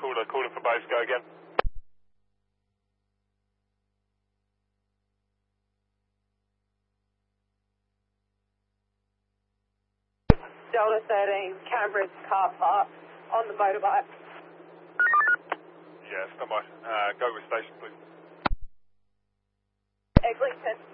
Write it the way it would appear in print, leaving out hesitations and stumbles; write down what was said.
Caller for base, go again. Delta 13, Canberra's car park on the motorbike. Yeah, stand by. Go with station, please. Eglinton.